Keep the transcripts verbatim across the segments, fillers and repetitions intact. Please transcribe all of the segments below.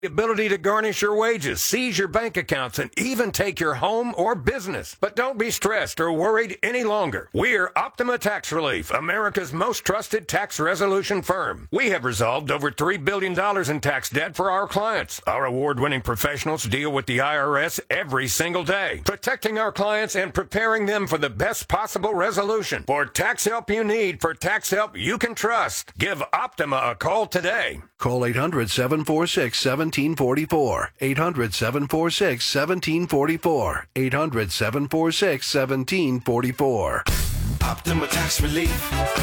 The ability to garnish your wages, seize your bank accounts, and even take your home or business. But don't be stressed or worried any longer. We're Optima Tax Relief, America's most trusted tax resolution firm. We have resolved over three billion dollars in tax debt for our clients. Our award-winning professionals deal with the I R S every single day, protecting our clients and preparing them for the best possible resolution. For tax help you need, for tax help you can trust, give Optima a call today. Call eight hundred, seven four six, one seven four four. eight hundred, seven four six, one seven four four. eight hundred, seven four six, one seven four four. Optima Tax Relief.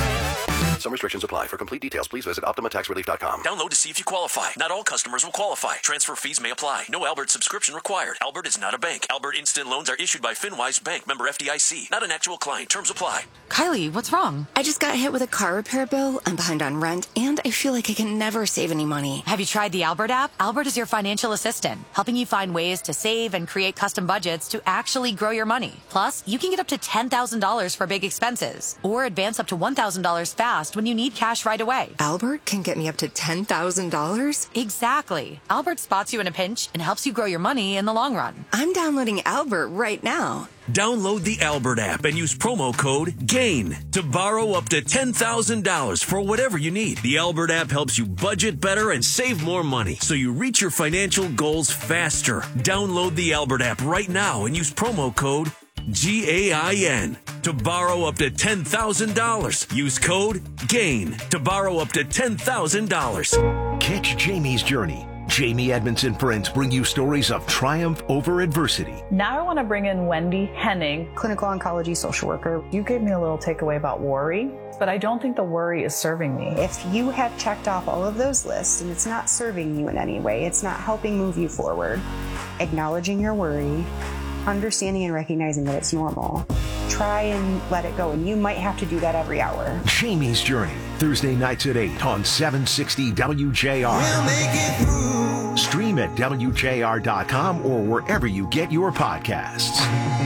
Some restrictions apply. For complete details, please visit Optima Tax Relief dot com. Download to see if you qualify. Not all customers will qualify. Transfer fees may apply. No Albert subscription required. Albert is not a bank. Albert Instant Loans are issued by FinWise Bank, member F D I C. Not an actual client. Terms apply. Kylie, what's wrong? I just got hit with a car repair bill. I'm behind on rent, and I feel like I can never save any money. Have you tried the Albert app? Albert is your financial assistant, helping you find ways to save and create custom budgets to actually grow your money. Plus, you can get up to ten thousand dollars for big expenses, or advance up to one thousand dollars fast when you need cash right away. Albert can get me up to ten thousand dollars? Exactly. Albert spots you in a pinch and helps you grow your money in the long run. I'm downloading Albert right now. Download the Albert app and use promo code GAIN to borrow up to ten thousand dollars for whatever you need. The Albert app helps you budget better and save more money so you reach your financial goals faster. Download the Albert app right now and use promo code G A I N to borrow up to ten thousand dollars. Use code GAIN to borrow up to ten thousand dollars. Catch Jamie's journey. Jamie Edmondson Friends bring you stories of triumph over adversity. Now I want to bring in Wendy Henning, clinical oncology social worker. You gave me a little takeaway about worry, but I don't think the worry is serving me. If you have checked off all of those lists and it's not serving you in any way, it's not helping move you forward, acknowledging your worry, understanding and recognizing that it's normal, try and let it go. And you might have to do that every hour. Jamie's Journey, Thursday nights at eight on seven sixty W J R. We'll make it through. Stream at W J R dot com or wherever you get your podcasts.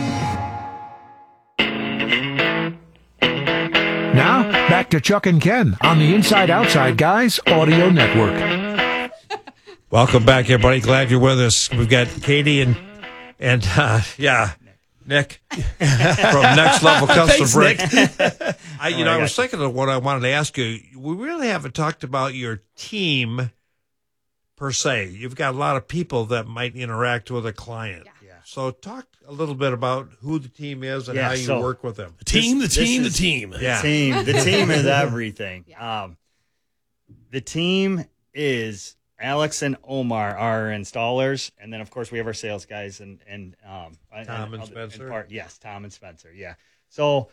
Now, back to Chuck and Ken on the Inside Outside Guys Audio Network. Welcome back, everybody. Glad you're with us. We've got Katie and, and uh, yeah, Nick from Next Level Custom Thanks, Brick. Nick. I, you Oh, know, I I was got thinking of what I wanted to ask you. We really haven't talked about your team per se. You've got a lot of people that might interact with a client. Yeah. So talk a little bit about who the team is and Yeah, how you so- work with them. The team, the This- team, this the is- team. Yeah. team. The team is everything. Um, the team is Alex and Omar, our installers, and then of course we have our sales guys and and um, Tom and other- Spencer? part, yes, Tom and Spencer. Yeah. So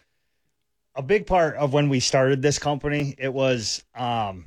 a big part of when we started this company, it was um,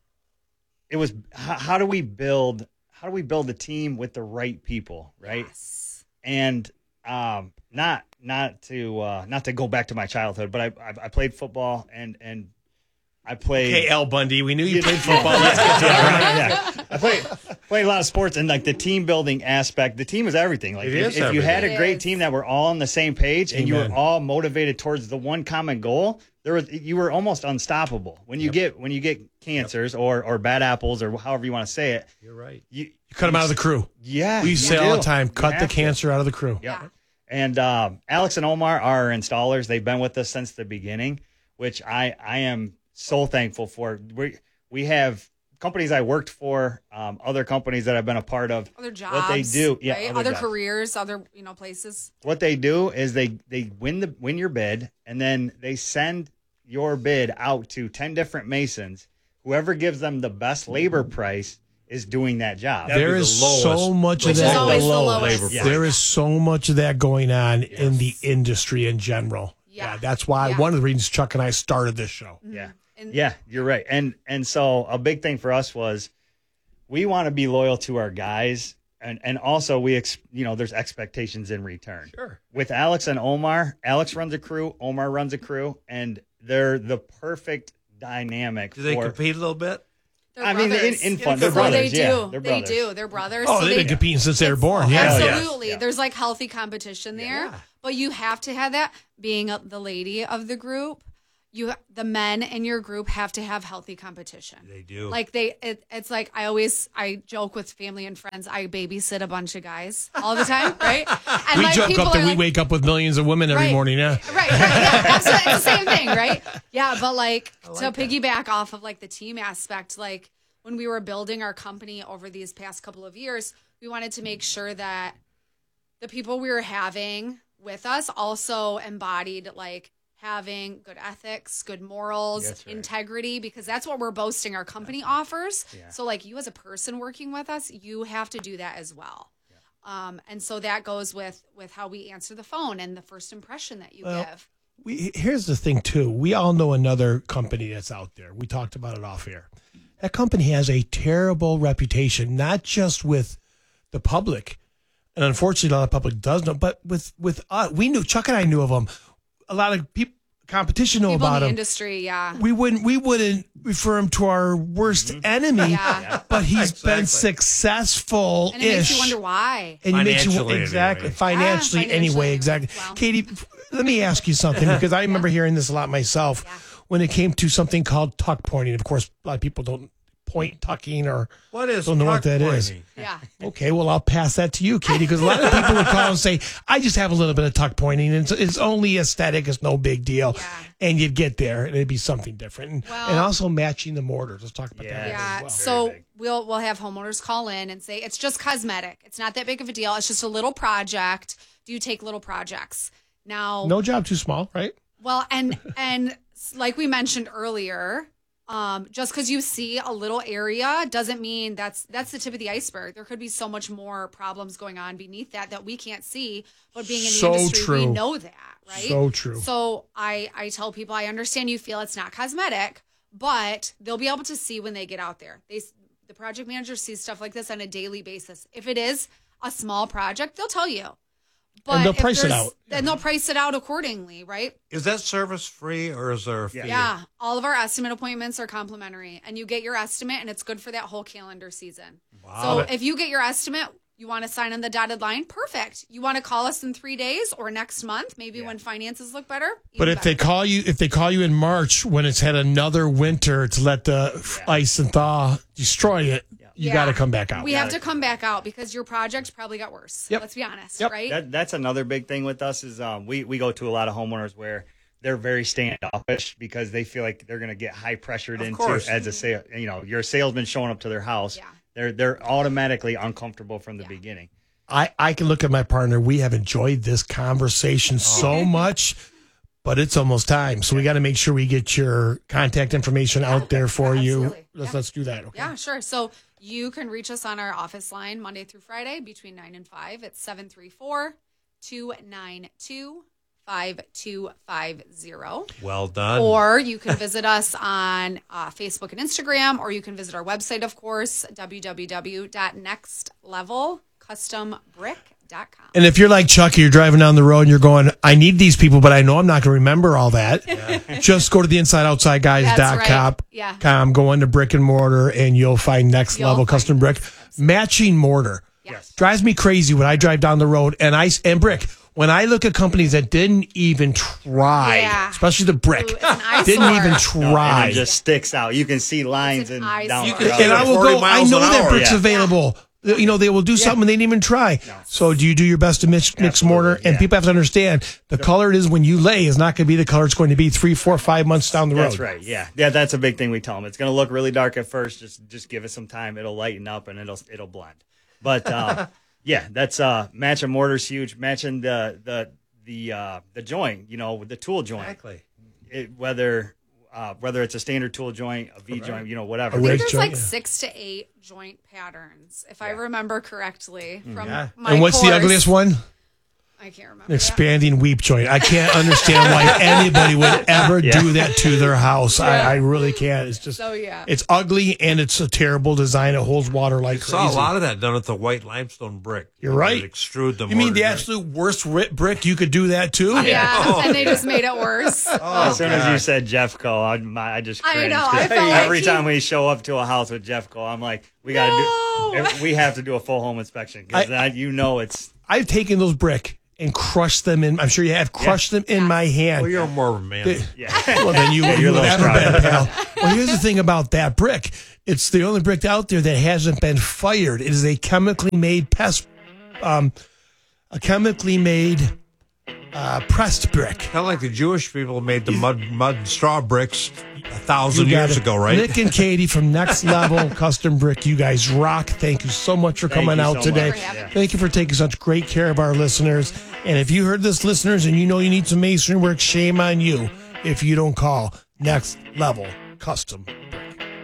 it was how, how do we build how do we build a team with the right people, right? Yes. And um, not not to uh, not to go back to my childhood, but I I, I played football and and I played. Okay, Al Bundy, we knew you played football. Let's get to yeah, that. right, yeah. I played played a lot of sports, and like the team building aspect, the team is everything. Like It if, is if you had everything. a great team that were all on the same page and you Amen. were all motivated towards the one common goal, there was you were almost unstoppable. When you Yep. get when you get cancers or or bad apples or however you want to say it, You're right. you, You cut them out of the crew. yeah, We you say all do. the time, You cut the have to. cancer out of the crew. Yeah. And um, Alex and Omar are our installers. They've been with us since the beginning, which I, I am so thankful for. We we have companies I worked for, um, other companies that I've been a part of. Other jobs. What they do, yeah, right? other Other, jobs. careers, other you know places. What they do is they they win the win your bid, and then they send your bid out to ten different masons. Whoever gives them the best labor price is doing that job. That'd There be is the lowest. so much Which of is that. always the lowest. lowest. Labor Yeah. There is so much of that going on in the industry in general. Yeah. that's why Yeah. one of the reasons Chuck and I started this show. Yeah. And Yeah, you're right. And and so a big thing for us was we want to be loyal to our guys, and and also we ex, you know there's expectations in return. Sure. With Alex and Omar, Alex runs a crew, Omar runs a crew, and they're the perfect dynamic. Do they for, compete a little bit? they're I mean, in, brothers. in fun, they're So brothers. they do. Yeah, they're they brothers. do. They're brothers. Oh, so they've they, been competing since they were born. Yeah, yeah. Absolutely. Yeah. There's like healthy competition there, Yeah. but you have to have that. Being a, the lady of the group, you the men in your group have to have healthy competition. They do. Like they, it, it's like I always I joke with family and friends. I babysit a bunch of guys all the time, right? And we like, joke people up that are we like, wake up with millions of women every Right. morning. Yeah, right, right, yeah, absolutely. It's the same thing, right? Yeah, but like, to piggyback off of like the team aspect, like when we were building our company over these past couple of years, we wanted to make sure that the people we were having with us also embodied like having good ethics, good morals, That's right. integrity, because that's what we're boasting our company offers. Yeah. So like you as a person working with us, you have to do that as well. Um, and so that goes with with how we answer the phone and the first impression that you Well, give. we, here's the thing too. We all know another company that's out there. We talked about it off air. That company has a terrible reputation, not just with the public, and unfortunately, a lot of the public does know, but with with us. We knew Chuck and I knew of them. A lot of people, competition know People about in the him. industry, yeah. We wouldn't we wouldn't refer him to our worst enemy, Yeah. but he's been Exactly. successful. And it makes you wonder why. And it makes you Financially, exactly anyway. financially, Ah, anyway, financially, exactly. well. Katie, let me ask you something because I remember hearing this a lot myself when it came to something called tuck pointing. Of course, a lot of people don't point tucking or What is don't know what tuck that is. pointing? Yeah. Okay, well, I'll pass that to you, Katie, because a lot of people would call and say, I just have a little bit of tuck pointing. And it's, it's only aesthetic. It's no big deal. Yeah. And you'd get there and it'd be something different. And, Well- and also matching the mortars. Let's talk about Yeah. that Yeah. as well. So big. we'll we'll have homeowners call in and say it's just cosmetic. It's not that big of a deal. It's just a little project. Do you take little projects? Now, No job too small, right? well, and and like we mentioned earlier, um, just because you see a little area doesn't mean that's that's the tip of the iceberg. There could be so much more problems going on beneath that that we can't see. But being in the So industry, we true. know that, right? So true. So I I tell people I understand you feel it's not cosmetic, but they'll be able to see when they get out there. They the project manager sees stuff like this on a daily basis. If it is a small project, they'll tell you. But And they'll if price it there's- out. And they'll price it out accordingly, right? Is that service free or is there a fee? Yeah, all of our estimate appointments are complimentary, and you get your estimate, and it's good for that whole calendar season. Wow. So if you get your estimate, you want to sign on the dotted line, perfect. You want to call us in three days or next month, maybe when finances look better. But even if they better. call you, if they call you in March when it's had another winter to let the ice and thaw destroy it, you Yeah. got to come back out. we have to come back out because your project probably got worse. Yep. Let's be honest, Yep. right? That, that's another big thing with us is um, we, we go to a lot of homeowners where they're very standoffish because they feel like they're going to get high pressured Of into course. as a sale. You know, you're a salesman showing up to their house. Yeah. They're they're automatically uncomfortable from the beginning. I, I can look at my partner. We have enjoyed this conversation so much, but it's almost time. So we got to make sure we get your contact information out there for you. absolutely. Let's Yeah. let's do that. Okay. Yeah, sure. So you can reach us on our office line Monday through Friday between nine and five. It's seven three four, two nine two, five two five zero. Well done. Or you can visit us on uh, Facebook and Instagram, or you can visit our website, of course, w w w dot next level custom brick dot com. And if you're like Chucky, you're driving down the road and you're going, I need these people, but I know I'm not going to remember all that. Just go to the inside outside guys dot That's com. right. Yeah. Com, go into brick and mortar, and you'll find next You'll level find custom brick. Matching mortar. Yes. Drives me crazy when I drive down the road and I and brick. When I look at companies that didn't even try, Yeah. especially the brick, Ooh, it's an eyesore. didn't even No, try. and it just sticks out. You can see lines It's an and eyesore. down You the can- road. and I will forty go, I miles know an that hour. brick's Yeah. available. You know, they will do something they didn't even try. So do you do your best to mix, mix Absolutely, mortar? And yeah. people have to understand the color it is when you lay is not going to be the color it's going to be three, four, five months down the road. That's right. Yeah, yeah. That's a big thing we tell them. It's going to look really dark at first. Just just give it some time. It'll lighten up and it'll it'll blend. But uh, yeah, that's uh, matching mortar's huge. Matching the the the uh, the joint. You know, the tool joint. Exactly. It, whether uh, whether it's a standard tool joint, a V joint, you know, whatever. A I think wedge there's joint, like yeah. six to eight joint patterns, if I remember correctly from Yeah. my And what's course. the ugliest one? I can't remember. An expanding weep joint. I can't understand why anybody would ever Yeah. do that to their house. I, I really can't. It's just, So, yeah. it's ugly and it's a terrible design. It holds water like I crazy. saw a lot of that done with the white limestone brick. You're right. They extrude the You mean the mortar. absolute worst ri- brick? You could do that too? Yeah, yeah. Oh. And they just made it worse. As soon as you said Jeffco, I, my, I just I cringed. know, I felt like Every he- time we show up to a house with Jeffco, I'm like, we got to No. do, we have to do a full home inspection because I- you know it's I've taken those brick and crush them in. I'm sure you have crushed them in my hand. Well, you're more of a man. The- Yeah. well, then you, Yeah, you you're a will little ever been, stronger. pal. Well, here's the thing about that brick. It's the only brick out there that hasn't been fired. It is a chemically made pest, um, a chemically made uh, pressed brick. Kind of like the Jewish people made the mud mud and straw bricks a thousand You got years it. ago, right? Nick and Katie from Next Level Custom Brick. You guys rock. Thank you so much for Thank coming you out so today. much. Yeah. Thank you for taking such great care of our listeners. And if you heard this, listeners, and you know you need some masonry work, shame on you if you don't call Next Level Custom